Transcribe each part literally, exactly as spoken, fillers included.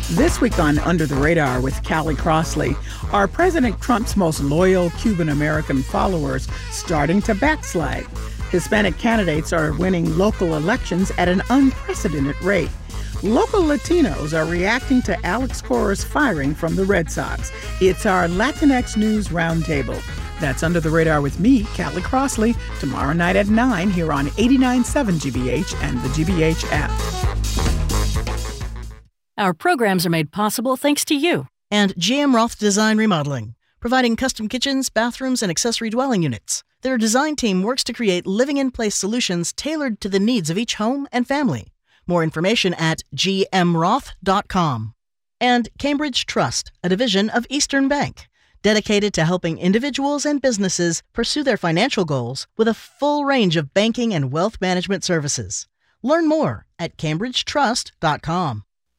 This week on Under the Radar with Callie Crossley, are President Trump's most loyal Cuban-American followers starting to backslide? Hispanic candidates are winning local elections at an unprecedented rate. Local Latinos are reacting to Alex Cora's firing from the Red Sox. It's our Latinx News Roundtable. That's Under the Radar with me, Callie Crossley, tomorrow night at nine here on eighty-nine point seven G B H and the G B H app. Our programs are made possible thanks to you. And G M Roth Design Remodeling, providing custom kitchens, bathrooms, and accessory dwelling units. Their design team works to create living-in-place solutions tailored to the needs of each home and family. More information at g m roth dot com. And Cambridge Trust, a division of Eastern Bank, dedicated to helping individuals and businesses pursue their financial goals with a full range of banking and wealth management services. Learn more at cambridge trust dot com.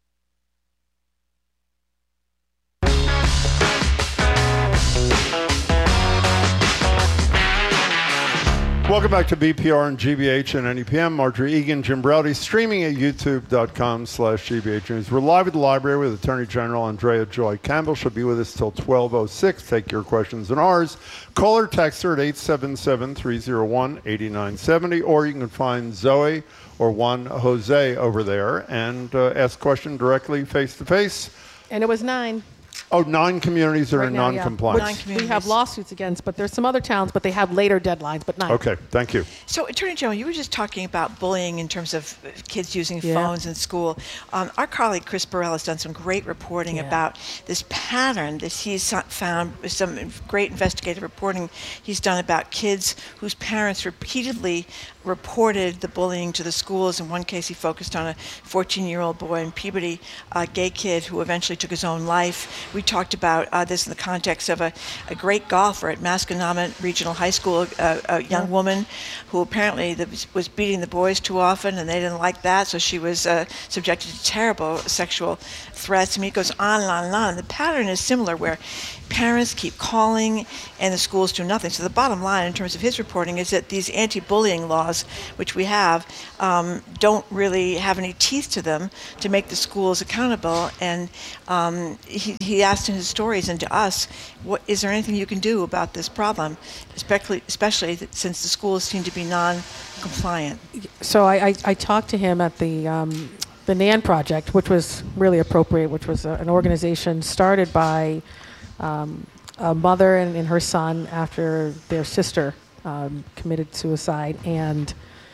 Welcome back to B P R and G B H and N E P M. Marjorie Egan, Jim Browdy, streaming at youtube.com slash GBH News. We're live at the library with Attorney General Andrea Joy Campbell. She'll be with us till twelve oh six. Take your questions and ours. Call or text her at eight seven seven, three oh one, eight nine seven oh, or you can find Zoe or Juan Jose over there and uh, ask question directly face-to-face. And it was nine. Oh, nine communities that Right are now, yeah. non-compliant. Which we have lawsuits against, but there's some other towns, but they have later deadlines, but nine. Okay, thank you. So, Attorney General, you were just talking about bullying in terms of kids using Yeah. phones in school. Um, our colleague Chris Burrell has done some great reporting Yeah. about this pattern that he's found, some great investigative reporting he's done about kids whose parents repeatedly reported the bullying to the schools. In one case, he focused on a fourteen-year-old boy in puberty, a gay kid who eventually took his own life. We talked about uh, this in the context of a, a great golfer at Masconomet Regional High School, a, a young woman who apparently the, was beating the boys too often, and they didn't like that, so she was uh, subjected to terrible sexual threats. I mean, it goes on and on and on. The pattern is similar, where parents keep calling and the schools do nothing. So the bottom line in terms of his reporting is that these anti-bullying laws, which we have, um, don't really have any teeth to them to make the schools accountable. And um, he, he asked in his stories and to us, what, is there anything you can do about this problem, especially, especially since the schools seem to be non-compliant? So I, I, I talked to him at the um, the N A N Project, which was really appropriate, which was a, an organization started by um, a mother and, and her son after their sister um, committed suicide. And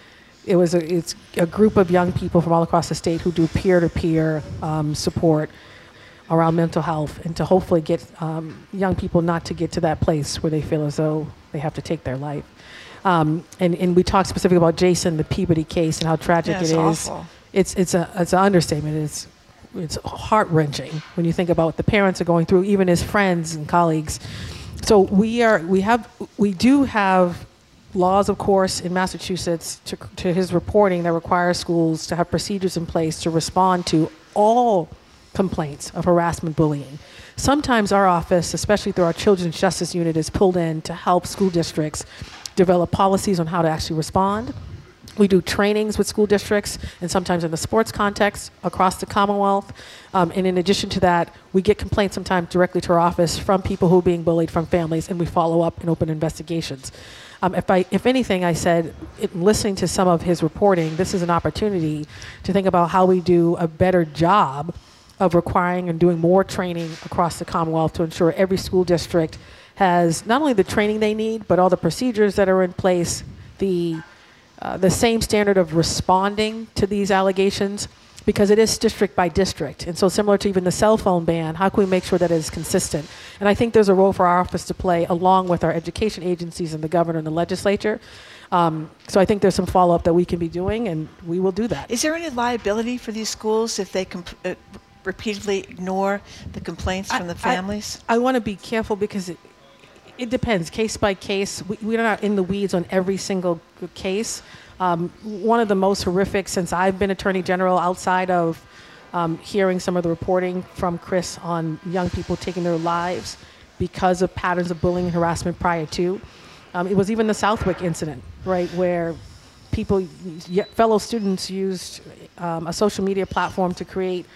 it was a, it's a group of young people from all across the state who do peer-to-peer um, support around mental health, and to hopefully get um, young people not to get to that place where they feel as though they have to take their life. Um, and, and we talked specifically about Jason, the puberty case, and how tragic Yeah, it it's is. awful. It's it's a it's an understatement. It's it's heart-wrenching when you think about what the parents are going through, even his friends and colleagues. So we are we have we do have laws, of course, in Massachusetts to to his reporting that require schools to have procedures in place to respond to all complaints of harassment, bullying. Sometimes our office, especially through our Children's Justice Unit, is pulled in to help school districts develop policies on how to actually respond. We do trainings with school districts, and sometimes in the sports context across the Commonwealth. Um, and in addition to that, we get complaints sometimes directly to our office from people who are being bullied, from families, and we follow up and open investigations. Um, if I, if anything, I said, it, listening to some of his reporting, this is an opportunity to think about how we do a better job of requiring and doing more training across the Commonwealth to ensure every school district has not only the training they need, but all the procedures that are in place, the Uh, the same standard of responding to these allegations, because it is district by district. And so similar to even the cell phone ban, how can we make sure that it is consistent? And I think there's a role for our office to play along with our education agencies and the governor and the legislature. Um, so I think there's some follow-up that we can be doing, and we will do that. Is there any liability for these schools if they comp- uh, repeatedly ignore the complaints from the families? I, I, I want to be careful because it, it depends, case by case. We, we're not in the weeds on every single case. Um, one of the most horrific since I've been Attorney General, outside of um, hearing some of the reporting from Chris on young people taking their lives because of patterns of bullying and harassment prior to, um, it was even the Southwick incident, right, where people, fellow students used um, a social media platform to create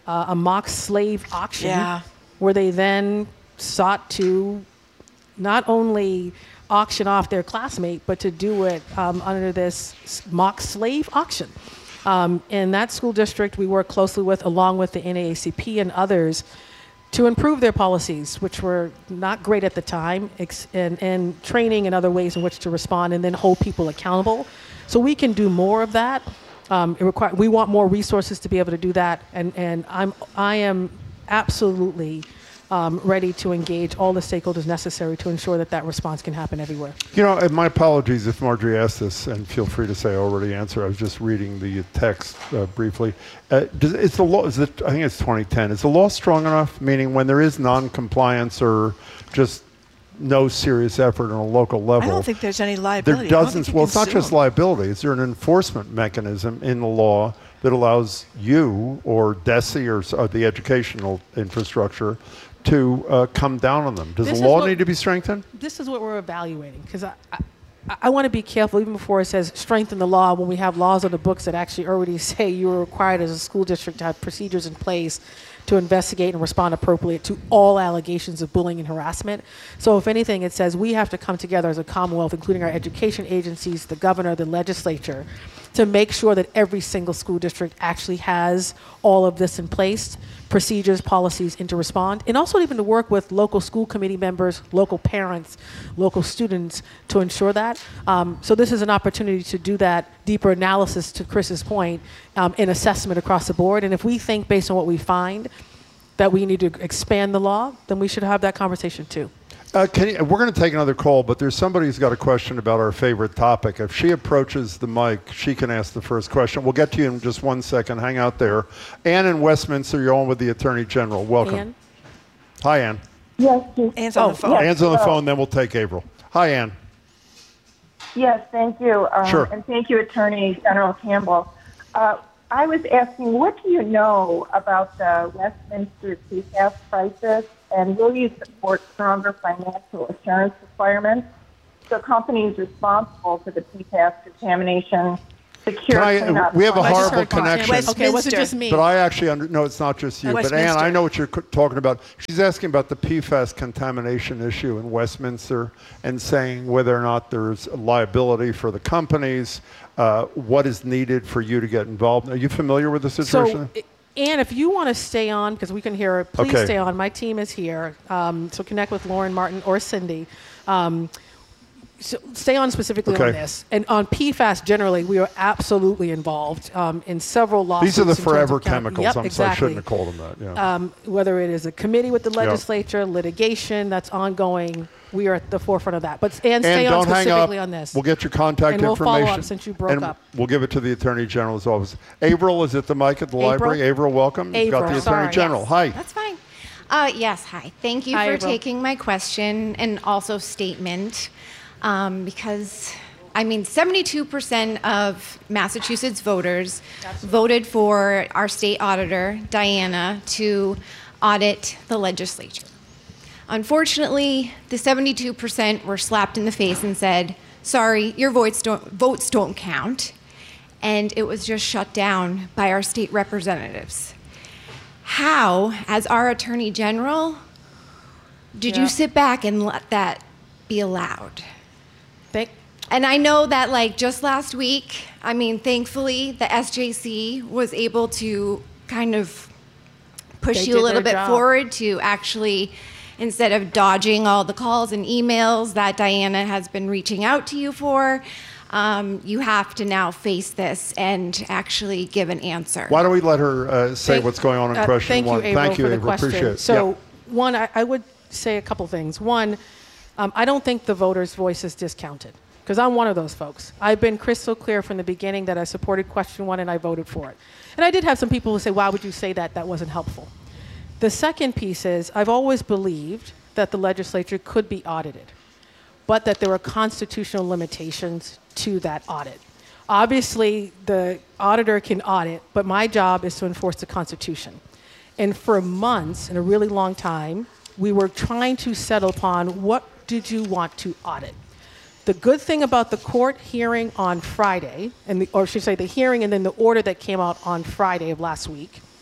uh, a mock slave auction, Yeah. where they then sought to not only auction off their classmate, but to do it um, under this s- mock slave auction. Um, in that school district, we work closely with, along with the N double A C P and others, to improve their policies, which were not great at the time, ex- and, and training and other ways in which to respond, and then hold people accountable. So we can do more of that. Um, it require, we want more resources to be able to do that, and, and I'm, I am absolutely um, ready to engage all the stakeholders necessary to ensure that that response can happen everywhere. You know, and my apologies if Marjorie asked this, and feel free to say I already answered. I was just reading the text uh, briefly. Uh, does, is the law, is it, I think it's twenty ten, is the law strong enough, meaning when there is non-compliance or just no serious effort on a local level? I don't think there's any liability. There I don't think doesn't, you well, can it's not sue just them. liability. Is there an enforcement mechanism in the law that allows you or DESE or, s- or the educational infrastructure to uh, come down on them? Does This the is law what- need to be strengthened? This is what we're evaluating, because I, I, I want to be careful, even before it says strengthen the law, when we have laws on the books that actually already say you are required as a school district to have procedures in place to investigate and respond appropriately to all allegations of bullying and harassment. So if anything, it says we have to come together as a Commonwealth, including our education agencies, the governor, the legislature, to make sure that every single school district actually has all of this in place, procedures, policies, and to respond, and also even to work with local school committee members, local parents, local students to ensure that. Um, so this is an opportunity to do that deeper analysis, to Chris's point, um, and assessment across the board. And if we think, based on what we find, that we need to expand the law, then we should have that conversation too. Uh, can you, we're going to take another call, but there's somebody who's got a question about our favorite topic. If she approaches the mic, she can ask the first question. We'll get to you in just one second. Hang out there. Ann in Westminster, you're on with the Attorney General. Welcome. Ann? Hi, Ann. Yes, yes. Ann's on Oh, the phone. yes. Ann's on the hello. phone, then we'll take April. Hi, Ann. Yes, thank you. Um, Sure. And thank you, Attorney General Campbell. Uh, I was asking, what do you know about the Westminster P FAS crisis, and will you support stronger financial assurance requirements so companies responsible for the P FAS contamination secure Can I- cleanup? we have a plans? horrible Legislature connection. Content. Okay, it wasn't Westminster. just me. But I actually under, no, it's not just you. But Ann, Westminster. I know what you're c- talking about. She's asking about the P FAS contamination issue in Westminster and saying whether or not there's liability for the companies, uh, what is needed for you to get involved. Are you familiar with the situation? So, Ann, if you want to stay on, because we can hear her, please Okay. stay on. My team is here. Um, so connect with Lauren Martin or Cindy. Um, so stay on specifically Okay. on this. And on P FAS generally, we are absolutely involved um, in several lawsuits. These are the in terms of forever count- chemicals. Yep, I'm exactly. sorry, I shouldn't have called them that. Yeah. Um, whether it is a committee with the legislature, litigation that's ongoing, we are at the forefront of that. But Ann, stay and on don't hang up. specifically on this. We'll get your contact And we'll information. follow up since you broke and up. We'll give it to the Attorney General's office. April is at the mic at the April? library. April, welcome. You've got April, the Attorney sorry. General. Yes, Hi. That's fine. Uh, yes, hi. Thank you Hi, for April. taking my question and also statement um, because, I mean, seventy-two percent of Massachusetts voters voted for our state auditor, Diana, to audit the legislature. Unfortunately, the seventy-two percent were slapped in the face and said, sorry, your votes don't, votes don't count. And it was just shut down by our state representatives. How, as our Attorney General, did Yeah. you sit back and let that be allowed? Thank, And I know that, like, just last week, I mean, thankfully, the S J C was able to kind of push They you a did little their bit job. forward to actually, instead of dodging all the calls and emails that Diana has been reaching out to you for, um, you have to now face this and actually give an answer. Why don't we let her uh, say Thank- what's going on in uh, question thank one? You, April, thank you, for the April. question. Appreciate it. So, Yeah. one, I, I would say a couple things. One, um, I don't think the voters' voice is discounted, because I'm one of those folks. I've been crystal clear from the beginning that I supported question one and I voted for it. And I did have some people who say, why would you say that? That wasn't helpful. The second piece is I've always believed that the legislature could be audited, but that there were constitutional limitations to that audit. Obviously, the auditor can audit, but my job is to enforce the Constitution. And for months, and a really long time, we were trying to settle upon what did you want to audit. The good thing about the court hearing on Friday, and the, or I should say the hearing and then the order that came out on Friday of last week,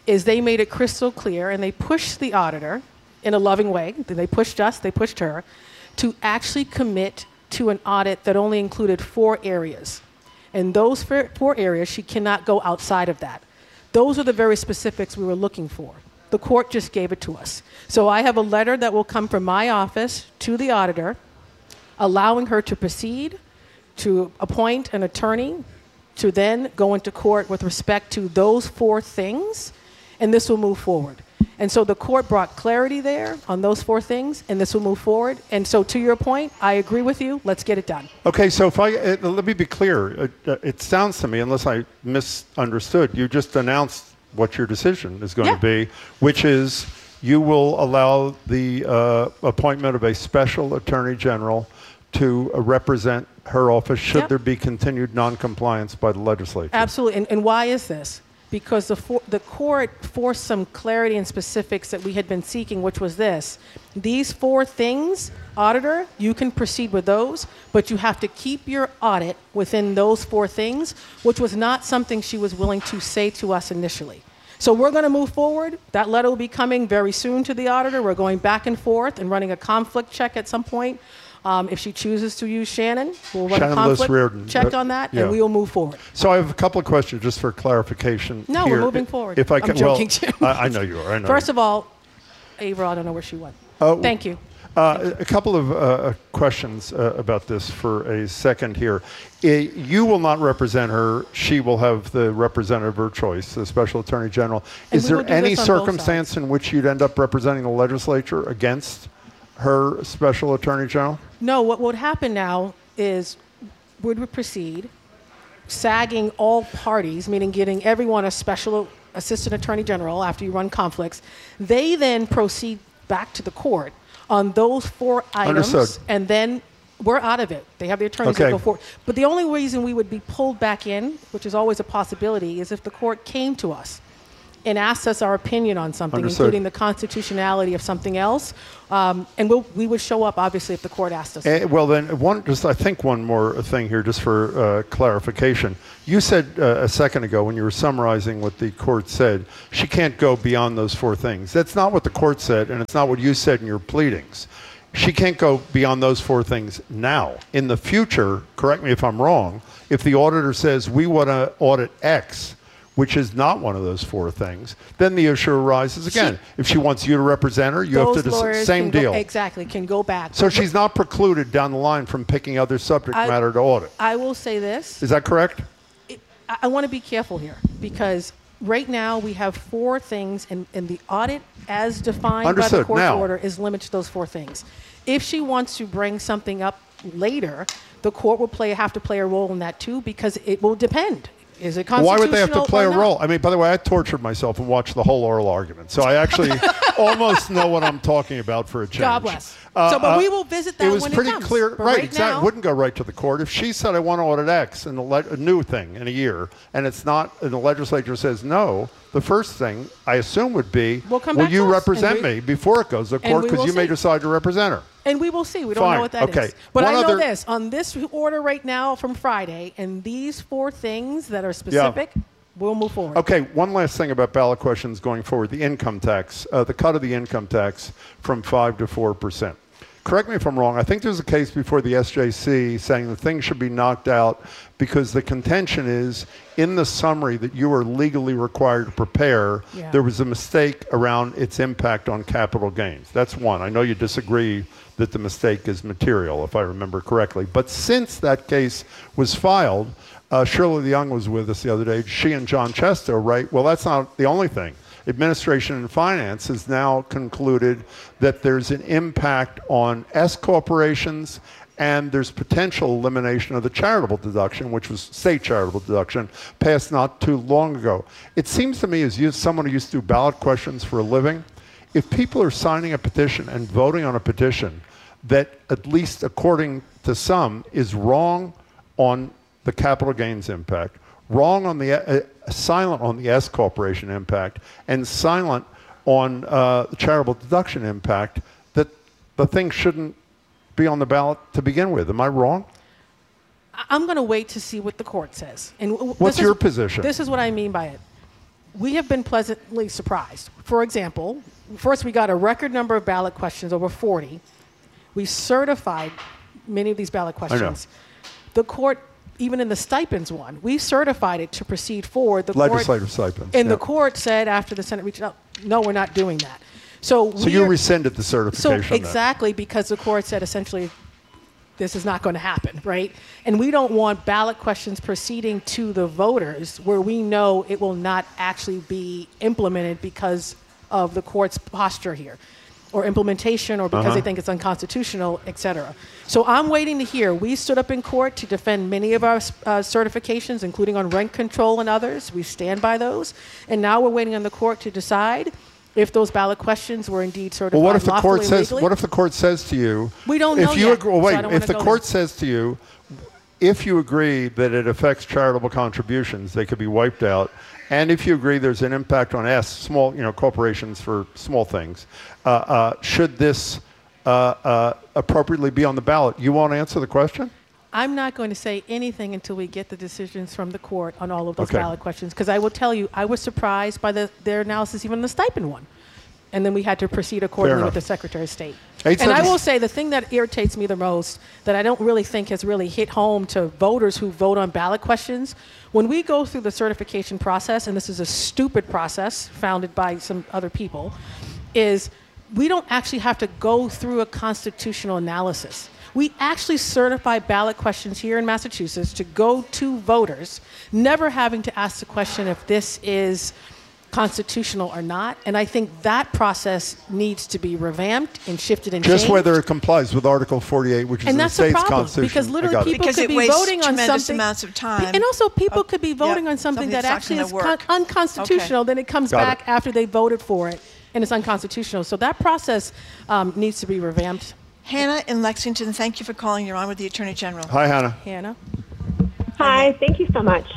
is they made it crystal clear, and they pushed the auditor in a loving way. They pushed us, they pushed her, to actually commit to an audit that only included four areas. And those four four areas, she cannot go outside of that. Those are the very specifics we were looking for. The court just gave it to us. So I have a letter that will come from my office to the auditor, allowing her to proceed, to appoint an attorney, to then go into court with respect to those four things, and this will move forward. And so the court brought clarity there on those four things, and this will move forward. And so to your point, I agree with you. Let's get it done. Okay, so if I, uh, let me be clear. It, uh, it sounds to me, unless I misunderstood, you just announced what your decision is going Yeah. to be, which is you will allow the uh, appointment of a special attorney general to uh, represent her office should Yep. there be continued noncompliance by the legislature. Absolutely. And, and why is this? Because the, for, the court forced some clarity and specifics that we had been seeking, which was this. These four things, auditor, you can proceed with those, but you have to keep your audit within those four things, which was not something she was willing to say to us initially. So we're going to move forward. That letter will be coming very soon to the auditor. We're going back and forth and running a conflict check at some point. Um, if she chooses to use Shannon, we'll run Shannon a Liss conflict Reardon. check Uh, on that, yeah. and we will move forward. So I have a couple of questions just for clarification. No, here. we're moving forward. If I I'm can, joking, well, too. I, I know you are. I know. First you. of all, Ava, I don't know where she went. Uh, Thank you. Uh, a couple of uh, questions uh, about this for a second here. I, you will not represent her. She will have the representative of her choice, the special attorney general. And Is we there will do any this on both circumstance in which you'd end up representing the legislature against her special attorney general? No, what would happen now is we would proceed, sagging all parties, meaning getting everyone a special assistant attorney general after you run conflicts. They then proceed back to the court on those four items, Understood. and then we're out of it. They have the attorneys Okay. that go forward. But the only reason we would be pulled back in, which is always a possibility, is if the court came to us and asked us our opinion on something, Understood. including the constitutionality of something else. Um, and we'll, we would show up, obviously, if the court asked us. Uh, well, then, one, just I think one more thing here, just for uh, clarification. You said uh, a second ago when you were summarizing what the court said, she can't go beyond those four things. That's not what the court said, and it's not what you said in your pleadings. She can't go beyond those four things now. In the future, correct me if I'm wrong, if the auditor says we want to audit X, which is not one of those four things, then the issue arises again. She, if she wants you to represent her, you those have to lawyers decide. Same can go- deal. Exactly, can go back. So she's not precluded down the line from picking other subject I- matter to audit. I will say this. Is that correct? It, I, I want to be careful here because right now we have four things, and, and the audit as defined by the Understood. court's Now- order is limited to those four things. If she wants to bring something up later, the court will play have to play a role in that too because it will depend. Is it Why constitutional? would they have to play or a not? role? I mean, by the way, I tortured myself and watched the whole oral argument, so I actually almost know what I'm talking about for a change. God bless. So, but we will visit that It was when it pretty comes. clear, But right? right Exactly. now- Wouldn't go right to the court if she said, "I want to audit X," and a, le- a new thing in a year, and it's not, and the legislature says no. The first thing I assume would be, We'll come "Will back you to us, represent and we- me before it goes to and court?" we Because will you may see. decide to represent her. And we will see. We don't Fine. know what that is. Okay. But One I know other- this. On this order right now from Friday, and these four things that are specific, we'll move forward. Okay, one last thing about ballot questions going forward. The income tax, uh, the cut of the income tax from five to four percent. Correct me if I'm wrong. I think there's a case before the S J C saying the thing should be knocked out because the contention is in the summary that you are legally required to prepare, Yeah. there was a mistake around its impact on capital gains. That's one. I know you disagree that the mistake is material, if I remember correctly. But since that case was filed, uh, Shirley Young was with us the other day. She and John Chesto, right? Well, that's not the only thing. Administration and Finance has now concluded that there's an impact on S corporations and there's potential elimination of the charitable deduction, which was state charitable deduction, passed not too long ago. It seems to me, as you, someone who used to do ballot questions for a living, if people are signing a petition and voting on a petition that, at least according to some, is wrong on the capital gains impact, wrong on the, uh, silent on the S corporation impact, and silent on uh, the charitable deduction impact, that the thing shouldn't be on the ballot to begin with. Am I wrong? I- I'm going to wait to see what the court says. And w- What's this your is, position? This is what I mean by it. we have been pleasantly surprised. For example, first we got a record number of ballot questions, over forty. We certified many of these ballot questions. The court, even in the stipends one, we certified it to proceed forward. The Legislative court, stipends. And yeah. the court said after the Senate reached out, no, we're not doing that. So, so you rescinded the certification. So exactly, because the court said essentially this is not going to happen, right? And we don't want ballot questions proceeding to the voters where we know it will not actually be implemented because of the court's posture here, or implementation, or because uh-huh. they think it's unconstitutional, et cetera. So I'm waiting to hear. We stood up in court to defend many of our uh, certifications, including on rent control and others. We stand by those. And now we're waiting on the court to decide if those ballot questions were indeed certified well, what if the lawfully court says? legally. What if the court says to you? We don't if know you yet. Agree, well, wait, so if the court there. says to you, if you agree that it affects charitable contributions, they could be wiped out, and if you agree there's an impact on S, small, you know, corporations for small things, uh, uh, should this uh, uh, appropriately be on the ballot? You won't answer the question? I'm not going to say anything until we get the decisions from the court on all of those Okay. ballot questions, because I will tell you, I was surprised by the, their analysis, even the stipend one. And then we had to proceed accordingly with the Secretary of State. Eight and I seconds. will say the thing that irritates me the most, that I don't really think has really hit home to voters who vote on ballot questions, when we go through the certification process, and this is a stupid process founded by some other people, is we don't actually have to go through a constitutional analysis. We actually certify ballot questions here in Massachusetts to go to voters, never having to ask the question if this is constitutional or not. And I think that process needs to be revamped and shifted and Just changed. whether it complies with Article forty-eight, which is And the that's the state's problem, constitution. because I literally got it. people Because could it be wastes voting on tremendous something, amounts of time. and also people Oh, could be voting yep, on something, something that that's not actually gonna is work. con- unconstitutional. Okay. Then it comes Got back it. after they voted for it, and it's unconstitutional. So that process um, needs to be revamped. Hannah in Lexington, thank you for calling. You're on with the Attorney General. Hi, Hannah. Hannah? Hi, thank you so much.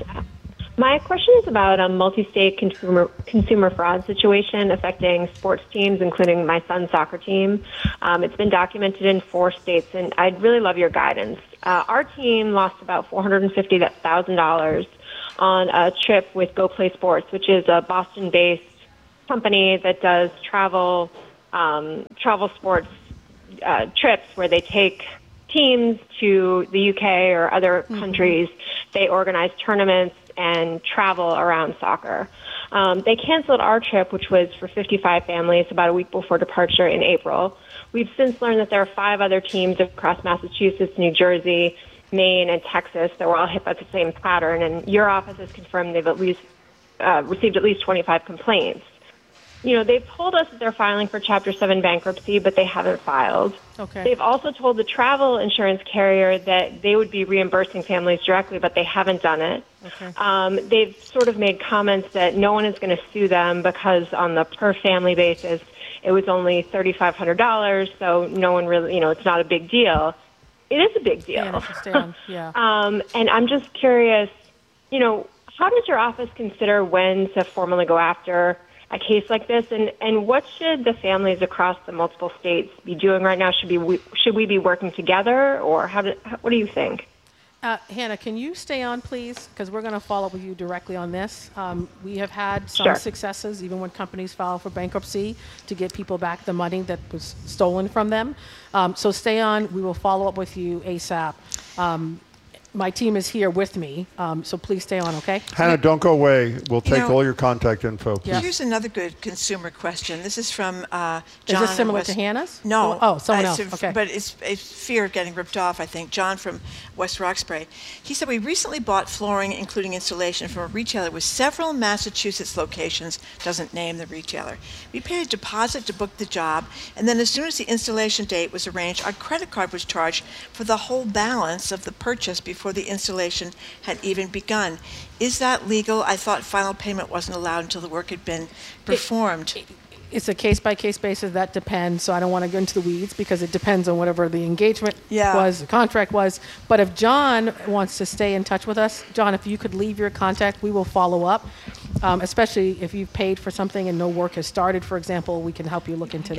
My question is about a multi-state consumer consumer fraud situation affecting sports teams, including my son's soccer team. Um, it's been documented in four states, and I'd really love your guidance. Uh, our team lost about four hundred fifty thousand dollars on a trip with Go Play Sports, which is a Boston-based company that does travel um, travel sports uh, trips where they take teams to the U K or other mm-hmm. countries. They organize tournaments and travel around soccer. Um, they canceled our trip, which was for fifty-five families, about a week before departure in April. We've since learned that there are five other teams across Massachusetts, New Jersey, Maine, and Texas that were all hit by the same pattern, and your office has confirmed they've at least uh, received at least twenty-five complaints. You know, they've told us that they're filing for Chapter seven bankruptcy, but they haven't filed. Okay. They've also told the travel insurance carrier that they would be reimbursing families directly, but they haven't done it. Okay. Um, they've sort of made comments that no one is going to sue them because on the per-family basis, it was only three thousand five hundred dollars, so no one really, you know, it's not a big deal. It is a big deal. Yeah, stay on. Yeah. um, and I'm just curious, you know, how does your office consider when to formally go after a case like this, and, and what should the families across the multiple states be doing right now? Should be should we be working together, or how do, what do you think? Uh, Hannah, can you stay on, please? Because we're going to follow up with you directly on this. Um, we have had some Sure. successes, even when companies file for bankruptcy, to get people back the money that was stolen from them. Um, so stay on. We will follow up with you ASAP. Um, my team is here with me, um, so please stay on, okay? Hannah, don't go away. We'll take know, all your contact info. Please. Yeah. Here's another good consumer question. This is from uh, Is John. this similar West- to Hannah's? No. Oh, someone Uh, else. it's a- Okay. But it's, it's fear of getting ripped off, I think. John from West Roxbury. He said, we recently bought flooring, including insulation, from a retailer with several Massachusetts locations, doesn't name the retailer. We paid a deposit to book the job, and then as soon as the installation date was arranged, our credit card was charged for the whole balance of the purchase before the installation had even begun. Is that legal? I thought final payment wasn't allowed until the work had been performed. It, it's a case-by-case basis. That depends, so I don't want to go into the weeds because it depends on whatever the engagement Yeah. was, the contract was. But if John wants to stay in touch with us, John, if you could leave your contact, we will follow up, um, especially if you've paid for something and no work has started, for example, we can help you look into that.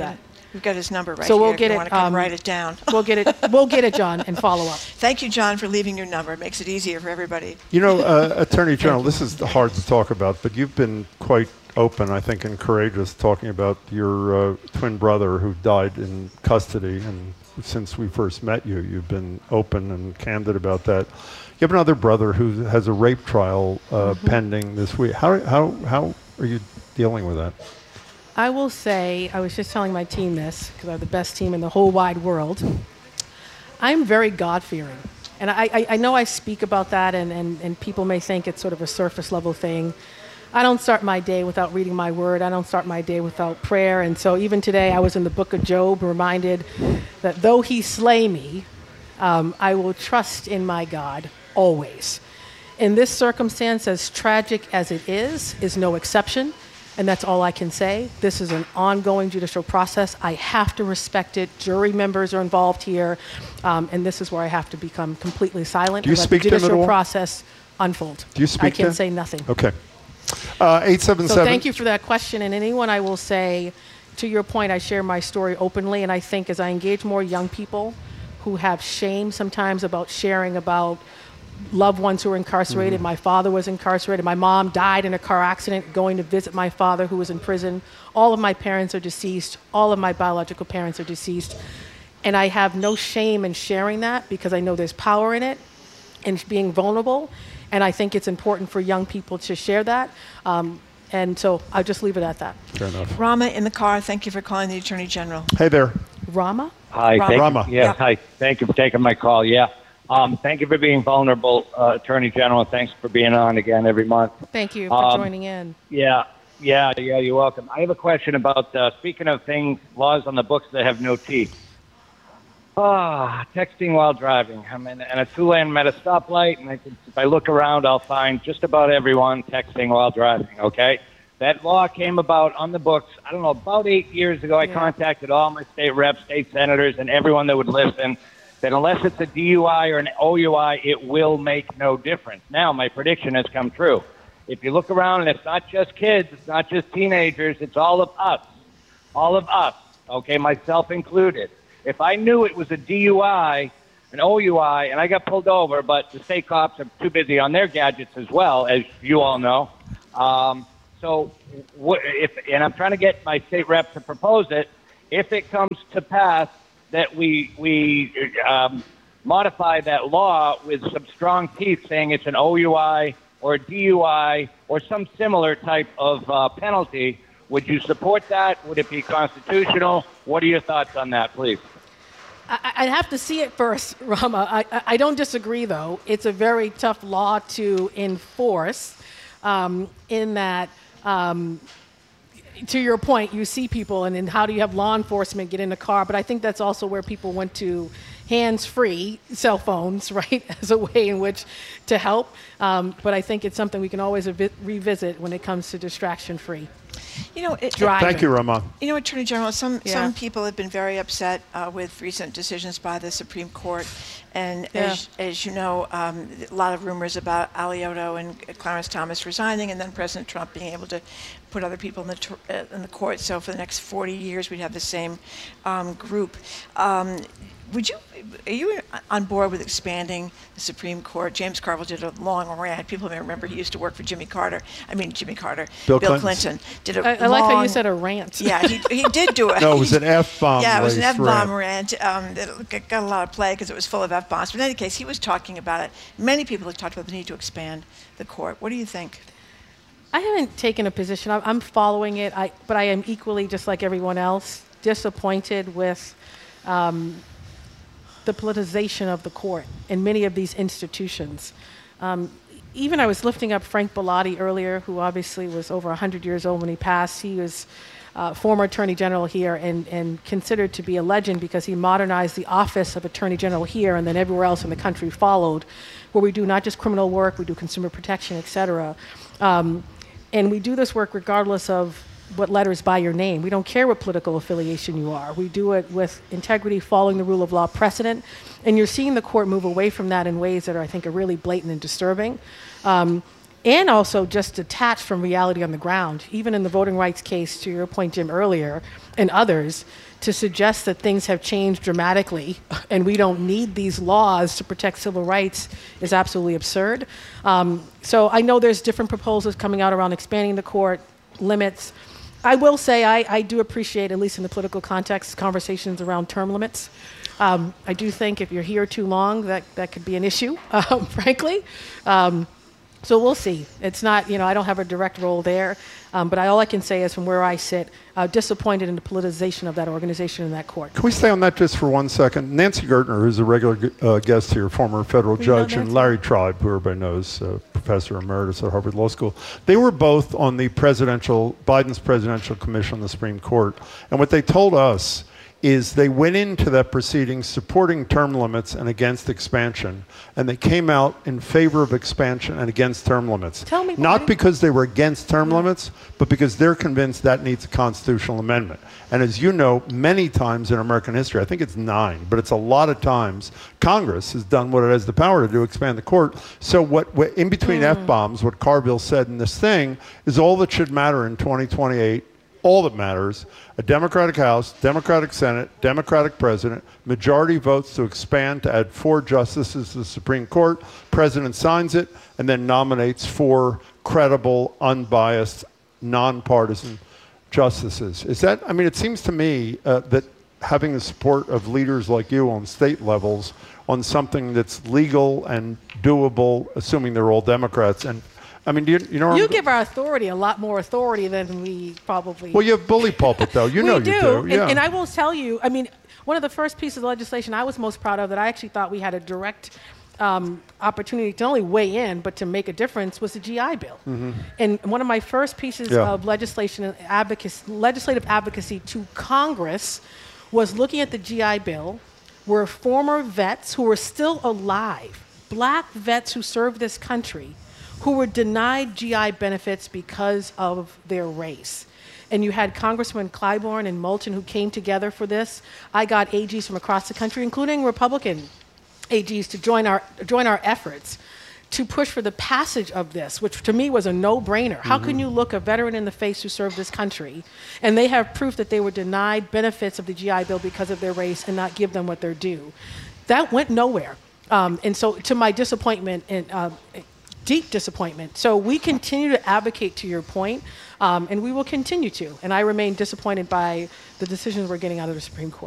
We've got his number right so here. we'll if get you it. want to come um, write it down. We'll get it. We'll get it, John, and follow up. Thank you, John, for leaving your number. It makes it easier for everybody. You know, uh, Attorney General, this is hard to talk about, but you've been quite open, I think, and courageous talking about your uh, twin brother who died in custody. And since we first met you, you've been open and candid about that. You have another brother who has a rape trial uh, mm-hmm. pending this week. How, how, how are you dealing with that? I will say, I was just telling my team this, because I have the best team in the whole wide world. I'm very God-fearing. And I, I, I know I speak about that, and, and, and people may think it's sort of a surface-level thing. I don't start my day without reading my word. I don't start my day without prayer. And so even today, I was in the book of Job, reminded that though he slay me, um, I will trust in my God always. In this circumstance, as tragic as it is, is no exception. And that's all I can say. This is an ongoing judicial process. I have to respect it. Jury members are involved here. Um, and this is where I have to become completely silent. Do you and speak let the to him at judicial all? process unfold. Do you speak I to can't him? say nothing. Okay. Uh, eight seven seven. So thank you for that question. And anyone, I will say, to your point, I share my story openly. And I think as I engage more young people who have shame sometimes about sharing about loved ones who are incarcerated. Mm-hmm. My father was incarcerated. My mom died in a car accident going to visit my father who was in prison. All of my parents are deceased. All of my biological parents are deceased. And I have no shame in sharing that because I know there's power in it and being vulnerable. And I think it's important for young people to share that. Um, and so I'll just leave it at that. Fair enough. Rama in the car, thank you for calling the Attorney General. Hey there. Rama? Hi. Rama. Thank Rama. You, yes, Yeah. hi. Thank you for taking my call. Yeah. Um, thank you for being vulnerable, uh, Attorney General. Thanks for being on again every month. Thank you for Um, joining in. Yeah, yeah, yeah, you're welcome. I have a question about, uh, speaking of things, laws on the books that have no teeth. Ah, texting while driving. I'm in, in a two-lane, I'm at a stoplight, and I can, if I look around, I'll find just about everyone texting while driving, okay? That law came about on the books, I don't know, about eight years ago. I Yeah. contacted all my state reps, state senators, and everyone that would listen, that unless it's a D U I or an O U I, it will make no difference. Now, my prediction has come true. If you look around, and it's not just kids, it's not just teenagers, it's all of us. All of us, okay, myself included. If I knew it was a D U I, an O U I, and I got pulled over, but the state cops are too busy on their gadgets as well, as you all know. Um, so, what, if, and I'm trying to get my state rep to propose it, if it comes to pass, that we we um, modify that law with some strong teeth saying it's an O U I or a D U I or some similar type of uh, penalty. Would you support that? Would it be constitutional? What are your thoughts on that, please? I, I'd have to see it first, Rama. I, I, I don't disagree, though. It's a very tough law to enforce um, in that um, to your point, you see people, and then how do you have law enforcement get in the car? But I think that's also where people went to hands-free cell phones, right, as a way in which to help. Um, but I think it's something we can always revi- revisit when it comes to distraction-free. You know, it, Driving. Thank you, Rama. You know, Attorney General, some Yeah. some people have been very upset uh, with recent decisions by the Supreme Court, and Yeah. as as you know, um, a lot of rumors about Alioto and Clarence Thomas resigning, and then President Trump being able to put other people in the tr- uh, in the court. So for the next forty years, we'd have the same um, group. Um, Would you, are you on board with expanding the Supreme Court? James Carville did a long rant. People may remember he used to work for Jimmy Carter. I mean, Jimmy Carter. Bill Bill Clinton. Clinton did a I, I long, like how you said a rant. Yeah, he, he did do it. No, it was an F-bomb. Yeah, it was an laced F-bomb rant. rant um, that got a lot of play because it was full of F-bombs. But in any case, he was talking about it. Many people have talked about the need to expand the court. What do you think? I haven't taken a position. I'm, I'm following it, I, but I am equally, just like everyone else, disappointed with um, the politicization of the court in many of these institutions. Um, even I was lifting up Frank Bellotti earlier, who obviously was over one hundred years old when he passed. He was uh, former Attorney General here and, and considered to be a legend because he modernized the office of Attorney General here, and then everywhere else in the country followed, where we do not just criminal work, we do consumer protection, et cetera. Um, and we do this work regardless of what letters by your name. We don't care what political affiliation you are. We do it with integrity, following the rule of law precedent. And you're seeing the court move away from that in ways that are, I think, are really blatant and disturbing. Um, and also just detached from reality on the ground, even in the voting rights case, to your point, Jim, earlier, and others, to suggest that things have changed dramatically and we don't need these laws to protect civil rights is absolutely absurd. Um, so I know there's different proposals coming out around expanding the court, limits. I will say I, I do appreciate, at least in the political context, conversations around term limits. Um, I do think if you're here too long, that, that could be an issue, um, frankly. Um, So we'll see. It's not, you know, I don't have a direct role there, um, but I, all I can say is from where I sit, uh, disappointed in the politicization of that organization and that court. Can we stay on that just for one second? Nancy Gertner, who's a regular uh, guest here, former federal We judge, know and Nancy. Larry Tribe, who everybody knows, uh, professor emeritus at Harvard Law School. They were both on the presidential, Biden's presidential commission on the Supreme Court. And what they told us is they went into that proceeding supporting term limits and against expansion, and they came out in favor of expansion and against term limits. Tell me Not why. because they were against term limits, but because they're convinced that needs a constitutional amendment. And as you know, many times in American history, I think it's nine, but it's a lot of times, Congress has done what it has the power to do, expand the court. So what, what in between Mm. F-bombs, what Carville said in this thing is all that should matter in twenty twenty-eight, all that matters, a Democratic House, Democratic Senate, Democratic President, majority votes to expand to add four justices to the Supreme Court, President signs it, and then nominates four credible, unbiased, nonpartisan justices. Is that, I mean, it seems to me uh, that having the support of leaders like you on state levels on something that's legal and doable, assuming they're all Democrats, and I mean, do you, you know... You I'm, give our authority a lot more authority than we probably... Well, you have bully pulpit, though. You we know do. you do. And, Yeah. and I will tell you, I mean, one of the first pieces of legislation I was most proud of that I actually thought we had a direct um, opportunity to not only weigh in, but to make a difference was the G I Bill. Mm-hmm. And one of my first pieces Yeah. of legislation and advocacy, legislative advocacy to Congress was looking at the G I Bill, where former vets who were still alive, black vets who served this country, who were denied G I benefits because of their race. And you had Congressman Clyburn and Moulton who came together for this. I got A Gs from across the country, including Republican A Gs, to join our, join our efforts to push for the passage of this, which to me was a no-brainer. How can you look a veteran in the face who served this country, and they have proof that they were denied benefits of the G I Bill because of their race and not give them what they're due? That went nowhere. Um, and so to my disappointment, and uh, deep disappointment. So we continue to advocate, to your point, um, and we will continue to. And I remain disappointed by the decisions we're getting out of the Supreme Court.